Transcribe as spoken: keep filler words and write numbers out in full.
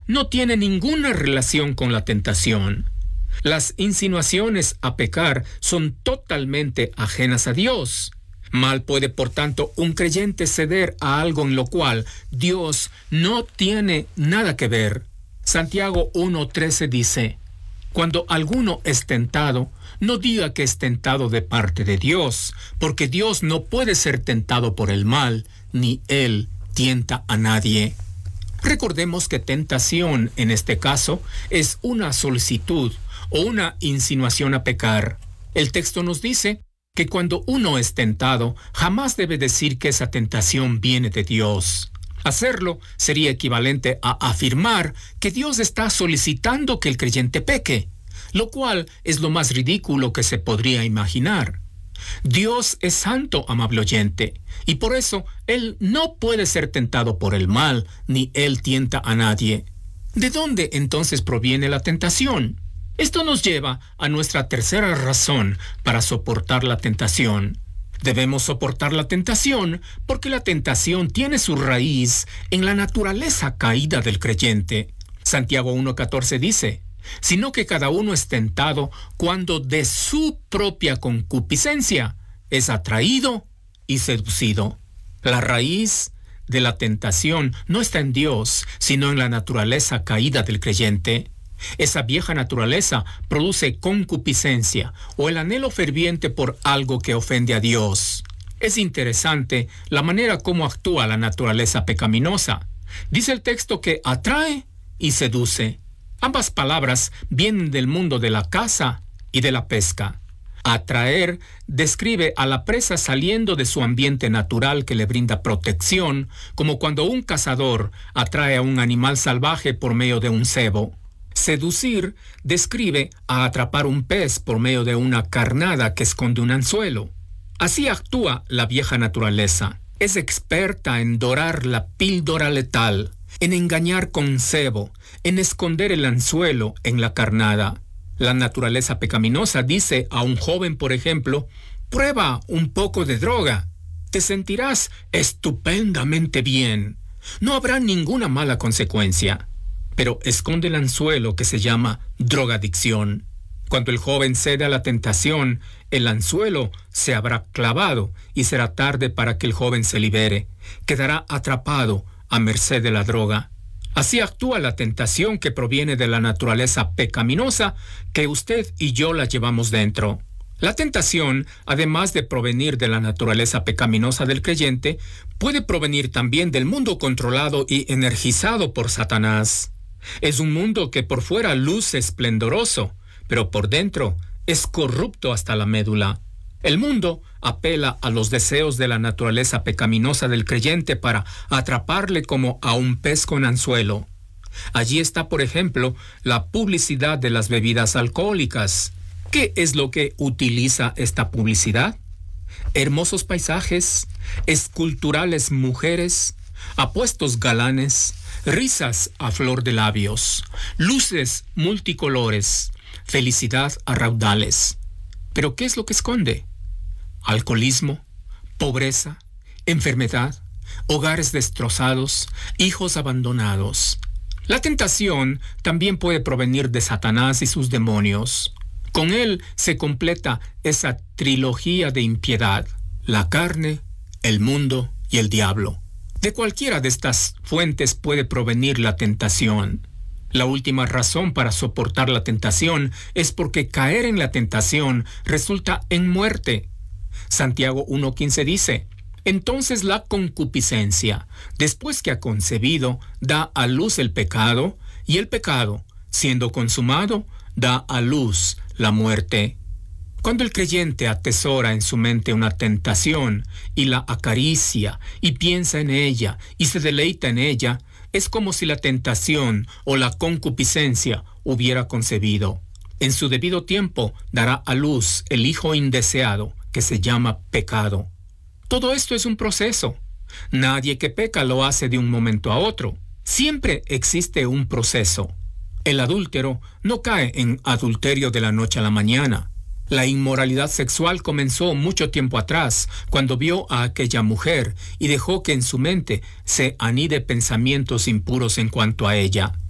no tiene ninguna relación con la tentación. Las insinuaciones a pecar son totalmente ajenas a Dios. Mal puede, por tanto, un creyente ceder a algo en lo cual Dios no tiene nada que ver. Santiago uno trece dice: cuando alguno es tentado, no diga que es tentado de parte de Dios, porque Dios no puede ser tentado por el mal, ni Él tienta a nadie. Recordemos que tentación, en este caso, es una solicitud o una insinuación a pecar. El texto nos dice que cuando uno es tentado, jamás debe decir que esa tentación viene de Dios. Hacerlo sería equivalente a afirmar que Dios está solicitando que el creyente peque, lo cual es lo más ridículo que se podría imaginar. Dios es santo, amable oyente, y por eso Él no puede ser tentado por el mal, ni Él tienta a nadie. ¿De dónde entonces proviene la tentación? Esto nos lleva a nuestra tercera razón para soportar la tentación. Debemos soportar la tentación porque la tentación tiene su raíz en la naturaleza caída del creyente. Santiago uno catorce dice: sino que cada uno es tentado cuando de su propia concupiscencia es atraído y seducido. La raíz de la tentación no está en Dios, sino en la naturaleza caída del creyente. Esa vieja naturaleza produce concupiscencia o el anhelo ferviente por algo que ofende a Dios. Es interesante la manera como actúa la naturaleza pecaminosa. Dice el texto que atrae y seduce. Ambas palabras vienen del mundo de la caza y de la pesca. Atraer describe a la presa saliendo de su ambiente natural que le brinda protección, como cuando un cazador atrae a un animal salvaje por medio de un cebo. Seducir describe a atrapar un pez por medio de una carnada que esconde un anzuelo. Así actúa la vieja naturaleza. Es experta en dorar la píldora letal, en engañar con cebo, en esconder el anzuelo en la carnada. La naturaleza pecaminosa dice a un joven, por ejemplo: prueba un poco de droga. Te sentirás estupendamente bien. No habrá ninguna mala consecuencia. Pero esconde el anzuelo que se llama drogadicción. Cuando el joven cede a la tentación, el anzuelo se habrá clavado y será tarde para que el joven se libere. Quedará atrapado a merced de la droga. Así actúa la tentación que proviene de la naturaleza pecaminosa que usted y yo la llevamos dentro. La tentación, además de provenir de la naturaleza pecaminosa del creyente, puede provenir también del mundo controlado y energizado por Satanás. Es un mundo que por fuera luce esplendoroso, pero por dentro es corrupto hasta la médula. El mundo apela a los deseos de la naturaleza pecaminosa del creyente para atraparle como a un pez con anzuelo. Allí está, por ejemplo, la publicidad de las bebidas alcohólicas. ¿Qué es lo que utiliza esta publicidad? Hermosos paisajes, esculturales mujeres, apuestos galanes, risas a flor de labios, luces multicolores, felicidad a raudales. ¿Pero qué es lo que esconde? Alcoholismo, pobreza, enfermedad, hogares destrozados, hijos abandonados. La tentación también puede provenir de Satanás y sus demonios. Con él se completa esa trilogía de impiedad: la carne, el mundo y el diablo. De cualquiera de estas fuentes puede provenir la tentación. La última razón para soportar la tentación es porque caer en la tentación resulta en muerte. Santiago uno quince dice: entonces la concupiscencia, después que ha concebido, da a luz el pecado, y el pecado, siendo consumado, da a luz la muerte. Cuando el creyente atesora en su mente una tentación y la acaricia y piensa en ella y se deleita en ella, es como si la tentación o la concupiscencia hubiera concebido. En su debido tiempo dará a luz el hijo indeseado que se llama pecado. Todo esto es un proceso. Nadie que peca lo hace de un momento a otro. Siempre existe un proceso. El adúltero no cae en adulterio de la noche a la mañana. La inmoralidad sexual comenzó mucho tiempo atrás, cuando vio a aquella mujer y dejó que en su mente se anide pensamientos impuros en cuanto a ella.